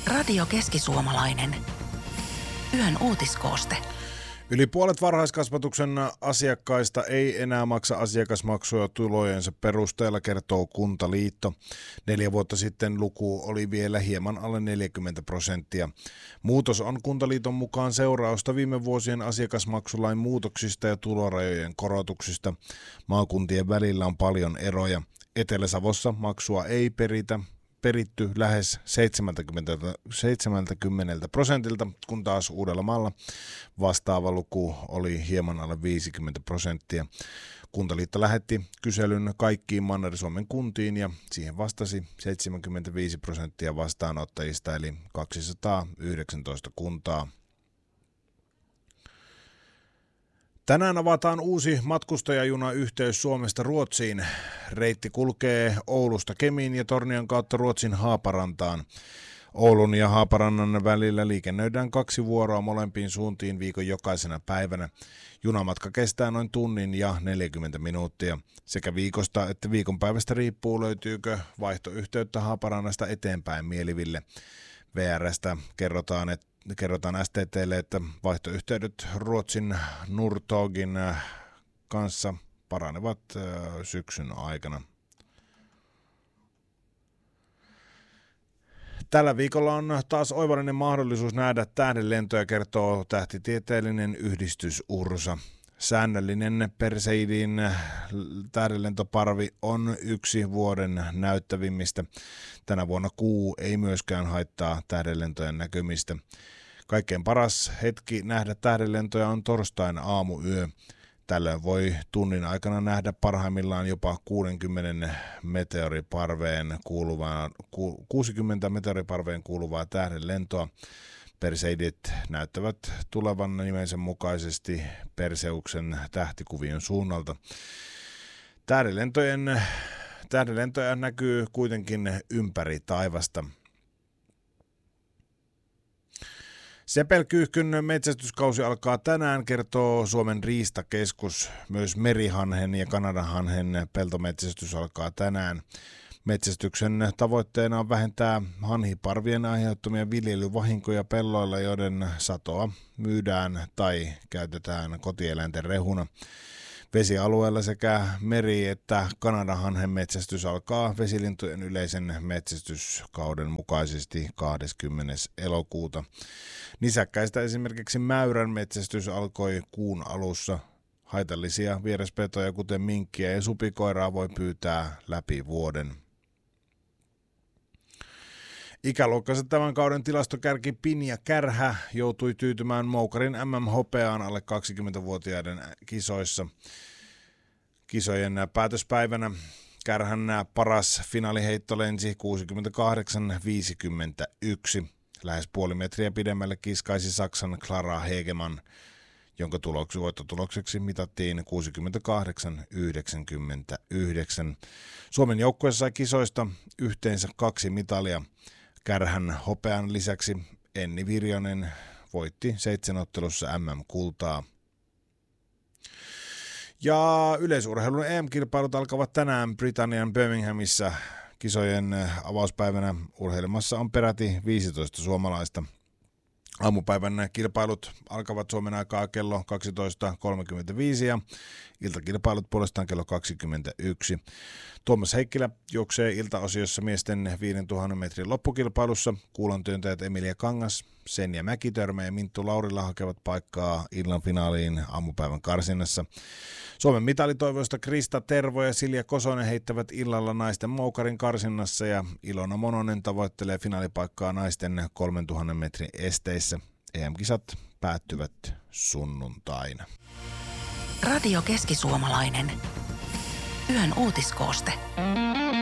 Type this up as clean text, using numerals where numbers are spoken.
Radio Keski-Suomalainen. Yön uutiskooste. Yli puolet varhaiskasvatuksen asiakkaista ei enää maksa asiakasmaksuja tulojensa perusteella, kertoo Kuntaliitto. 4 vuotta sitten luku oli vielä hieman alle 40%. Muutos on Kuntaliiton mukaan seurausta viime vuosien asiakasmaksulain muutoksista ja tulorajojen korotuksista. Maakuntien välillä on paljon eroja. Etelä-Savossa maksua ei peritty lähes 70%, kun taas Uudellamaalla vastaava luku oli hieman alle 50%. Kuntaliitto lähetti kyselyn kaikkiin Manner-Suomen kuntiin ja siihen vastasi 75% vastaanottajista eli 219 kuntaa. Tänään avataan uusi matkustajajunayhteys Suomesta Ruotsiin. Reitti kulkee Oulusta Kemiin ja Tornion kautta Ruotsin Haaparantaan. Oulun ja Haaparannan välillä liikennöidään 2 vuoroa molempiin suuntiin viikon jokaisena päivänä. Junamatka kestää noin tunnin ja 40 minuuttia. Sekä viikosta että viikonpäivästä riippuu, löytyykö vaihtoyhteyttä Haaparannasta eteenpäin mieliville. VR:stä kerrotaan STT:lle, että vaihtoyhteydet Ruotsin Nordtågin kanssa paranevat syksyn aikana. Tällä viikolla on taas oivallinen mahdollisuus nähdä tähdenlentoja, kertoo tähtitieteellinen yhdistys URSA. Säännöllinen Perseidin tähdenlentoparvi on yksi vuoden näyttävimmistä. Tänä vuonna kuu ei myöskään haittaa tähdenlentojen näkymistä. Kaikkein paras hetki nähdä tähdenlentoja on torstain aamuyö. Tällöin voi tunnin aikana nähdä parhaimmillaan jopa 60 meteoriparveen kuuluvaa tähdenlentoa. Perseidit näyttävät tulevan nimensä mukaisesti Perseuksen tähtikuvion suunnalta. Tähdenlentoja näkyy kuitenkin ympäri taivasta. Sepelkyyhkyn metsästyskausi alkaa tänään, kertoo Suomen riistakeskus. Myös merihanhen ja kanadanhanhen peltometsästys alkaa tänään. Metsästyksen tavoitteena on vähentää hanhiparvien aiheuttamia viljelyvahinkoja pelloilla, joiden satoa myydään tai käytetään kotieläinten rehuna. Vesialueella sekä meri- että kanadanhanhen metsästys alkaa vesilintujen yleisen metsästyskauden mukaisesti 20. elokuuta. Nisäkkäistä esimerkiksi mäyrän metsästys alkoi kuun alussa. Haitallisia vieraspetoja, kuten minkkiä ja supikoiraa, voi pyytää läpi vuoden. Ikäluokkansa tämän kauden tilastokärki Pinja Kärhä joutui tyytymään Moukarin MM-hopeaan alle 20-vuotiaiden kisoissa. Kisojen päätöspäivänä Kärhän paras finaaliheitto lensi 68,51. Lähes puoli metriä pidemmälle kiskaisi Saksan Clara Hegemann, jonka voittotulokseksi mitattiin 68,99. Suomen joukkue sai kisoista yhteensä 2 mitalia. Kärhän hopean lisäksi Enni Virjonen voitti 7 ottelussa MM-kultaa. Ja yleisurheilun EM-kilpailut alkavat tänään Britannian Birminghamissa. Kisojen avauspäivänä urheilemassa on peräti 15 suomalaista. Aamupäivän kilpailut alkavat Suomen aikaa kello 12.35 ja iltakilpailut puolestaan kello 21. Tuomas Heikkilä juoksee iltaosiossa miesten 5000 metrin loppukilpailussa. Kuulontyöntäjät Emilia Kangas, Senja Mäkitörmä ja Minttu Laurila hakevat paikkaa illan finaaliin aamupäivän karsinnassa. Suomen mitalitoivoista Krista Tervo ja Silja Kosonen heittävät illalla naisten moukarin karsinnassa ja Ilona Mononen tavoittelee finaalipaikkaa naisten 3000 metrin esteissä. EM-kisat päättyvät sunnuntaina. Radio Keski-Suomalainen. Yön uutiskooste.